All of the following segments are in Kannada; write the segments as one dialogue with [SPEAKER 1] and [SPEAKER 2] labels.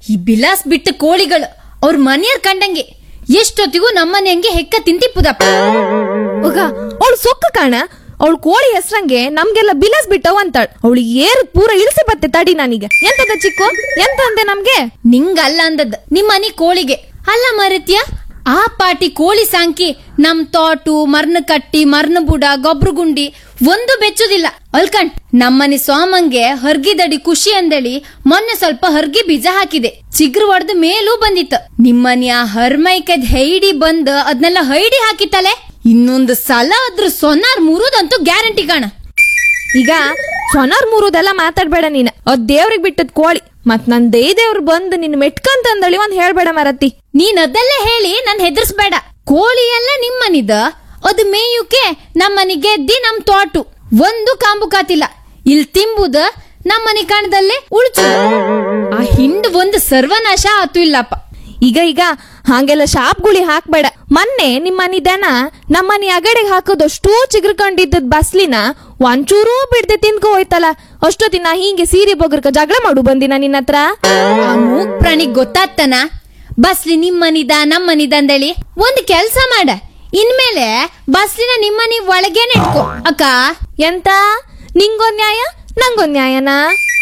[SPEAKER 1] ಈ ಬಿಲಾಸ್ ಬಿಟ್ಟ ಕೋಳಿಗಳು ಅವ್ರ ಮನೆಯರ್ ಕಂಡಂಗೆ ಎಷ್ಟೊತ್ತಿಗೂ ನಮ್ಮನೆ ಹಂಗೆ ಹೆಕ್ಕ ತಿಂತಿಪ್ಪುದಪ್ಪ.
[SPEAKER 2] ಹೋಗ ಅವಳು ಸೊಕ್ಕ ಕಾಣ, ಅವಳು ಕೋಳಿ ಹೆಸ್ರಂಗೆ ನಮ್ಗೆಲ್ಲ ಬಿಲಾಸ್ ಬಿಟ್ಟವ್ ಅಂತಾಳ. ಅವಳು ಏರ್ ಪೂರ ಇಳಿಸಿ ಬತ್ತೆ ತಡಿ. ನಾನೀಗ ಎಂತದ ಚಿಕ್ಕು ಎಂತ ಅಂದೆ ನಮ್ಗೆ?
[SPEAKER 1] ನಿಂಗಲ್ಲ ಅಂದದ್ ನಿಮ್ಮನಿ ಕೋಳಿಗೆ ಅಲ್ಲ ಮರತ್ಯ. ಆ ಪಾಟಿ ಕೋಳಿ ಸಾಂಕಿ ನಮ್ ತೋಟು ಮರ್ನ ಕಟ್ಟಿ ಮರ್ನ ಬುಡ ಗೊಬ್ರು ಗುಂಡಿ ಒಂದು ಬೆಚ್ಚುದಿಲ್ಲ ಅಲ್ಕಂಡ್. ನಮ್ಮನೆ ಸೋಮಂಗೆ ಹರ್ಗಿದಡಿ ಖುಷಿ ಅಂದೇಳಿ ಮೊನ್ನೆ ಸ್ವಲ್ಪ ಹರ್ಗಿ ಬೀಜ ಹಾಕಿದೆ. ಚಿಗ್ರು ಹೊಡೆದ ಮೇಲೂ ಬಂದಿತ್ತು. ನಿಮ್ಮನೆ ಆ ಹರ್ಮೈಕದ್ ಹೈಡಿ ಬಂದ್ ಅದ್ನೆಲ್ಲ ಹೈಡಿ ಹಾಕಿತ್ತಲೆ. ಇನ್ನೊಂದು ಸಲ ಅದ್ರ ಸೊನಾರ್ ಮುರುದಂತೂ ಗ್ಯಾರಂಟಿ ಕಾಣ.
[SPEAKER 2] ಈಗ ಸೊನಾರ್ ಮೂರುದೆಲ್ಲ ಮಾತಾಡ್ಬೇಡ ನೀನ್. ಅದ್ ದೇವ್ರಿಗೆ ಬಿಟ್ಟದ್ ಕೋಳಿ. ಮತ್ ನನ್ ದೇವ್ರು ಬಂದು ನಿನ್ ಮೆಟ್ಕಂತಂದಳಿ ಒಂದ್ ಹೇಳ್ಬೇಡ ಮರತಿ.
[SPEAKER 1] ನೀನ್ ಅದೆಲ್ಲ ಹೇಳಿ ನನ್ ಹೆದರ್ಸ್ಬೇಡ. ಕೋಳಿ ಎಲ್ಲ ನಿಮ್ಮನಿದ, ಅದು ಮೇಯುಕೆ ನಮ್ಮನಿ ಗೆದ್ದಿ ನಮ್ ತೋಟು ಒಂದು ಕಾಂಬು ಕಾತಿಲ್ಲ. ಇಲ್ ತಿಂಬುದ ನಮ್ಮನಿ ಕಾಣದಲ್ಲೇ ಉಳ್ಚು. ಆ ಹಿಂಡ್ ಒಂದು ಸರ್ವನಾಶ ಆತು ಇಲ್ಲಪ್ಪ.
[SPEAKER 2] ಈಗ ಹಂಗೆಲ್ಲ ಶಾಪ್ಗುಳಿ ಹಾಕ್ಬೇಡ. ಮೊನ್ನೆ ನಿಮ್ಮನಿ ದನ ನಮ್ಮನಿ ಅಗಡೆಗೆ ಹಾಕೋದಷ್ಟು ಚಿಗ್ರಕೊಂಡಿದ್ದದ್ ಬಸ್ಲಿನ ಒಂಚೂರೂ ಬಿಡ್ದೆ ತಿನ್ಕೊ ಹೋಯ್ತಲ್ಲ. ಅಷ್ಟೊತ್ತಿನ ಹಿಂಗೆ ಸೀರೆ ಬೊಗರ್ಕ ಜಗಳ ಮಾಡು ಬಂದಿನ ನಿನ್ನ ಹತ್ರ.
[SPEAKER 1] ಆ ಮೂಕ್ ಪ್ರಾಣಿಗ್ ಗೊತ್ತಾಗ್ತಾನ ಬಸ್ಲಿ ನಿಮ್ಮನಿದ ನಮ್ಮನಿದ ಅಂದೇಳಿ. ಒಂದ್ ಕೆಲ್ಸ ಮಾಡ, ಇನ್ಮೇಲೆ ಬಸ್ಲಿನ ನಿಮ್ಮನಿ ಒಳಗೇನೆ ಇಟ್ಕೋ ಅಕ್ಕ.
[SPEAKER 2] ಎಂತ ನಿಂಗೊಂದ್ ನ್ಯಾಯ ನಂಗೊಂದ್ ನ್ಯಾಯನಾ?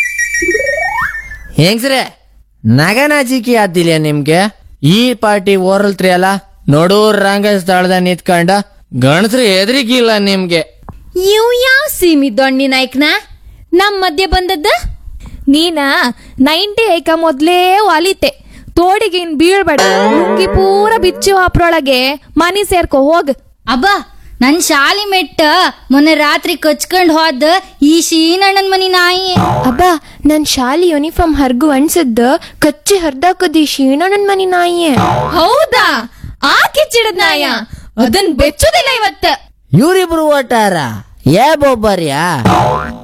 [SPEAKER 3] ಹೆಂಗ್ಸ್ರೆ ನಗನಾಜಿಕಿ ಆದಿಲ್ಲ ನಿಮ್ಗೆ? ಈ ಪಾರ್ಟಿ ಓರಲ್ತ್ರಿ ಅಲ್ಲ, ನೋಡೂರ್ ರಂಗ ಸ್ಥಳದ ನಿಂತ್ಕೊಂಡ ಗಣಸ್ರು ಎದ್ರಿಗಿಲ್ಲ ನಿಮ್ಗೆ.
[SPEAKER 1] ಇವ್ ಯಾವ ಸೀಮಿ ದೊಣ್ಣಿ ನಾಯ್ಕನ ನಮ್ ಮಧ್ಯೆ ಬಂದದ್ದ?
[SPEAKER 2] ನೀನ 90 ಐಕ ಮೊದ್ಲೇ ವಾಲಿತೆ. ತೋಡಿಗೆ ಇನ್ ಬೀಳ್ಬೇಡ. ಲುಂಗಿ ಪೂರ ಬಿಚ್ಚಿ ಅಪ್ರೊಳಗೆ ಮನಿ ಸೇರ್ಕೊ ಹೋಗ್.
[SPEAKER 1] ಅಬ್ಬ ನನ್ ಶಾಲಿ ಮೆಟ್ಟ ಮೊನ್ನೆ ರಾತ್ರಿ ಕಚ್ಕೊಂಡ್ ಹೋದ ಈ ಶೀನಣ್ಣನ್ ಮನಿ ನಾಯಿ.
[SPEAKER 4] ಅಬ್ಬ ನನ್ ಶಾಲಿ ಯೂನಿಫಾರ್ಮ್ ಹರ್ಗು ಅನ್ಸದ್ದ ಕಚ್ಚಿ ಹರ್ದಾಕದಿ ಶೀಣಣ್ಣನ್ ಮನಿ ನಾಯಿಯೇ.
[SPEAKER 1] ಹೌದಾ? ಆ ಕಿಚ್ಚಿಡದ್ ನಾಯ ಅದನ್ ಬೆಚ್ಚುದಿಲ್ಲ ಇವತ್ತ.
[SPEAKER 3] ಇವ್ರಿಬ್ರು ಓಟಾರ ಯಾ ಬೊಬ್ಬರ್ಯಾ?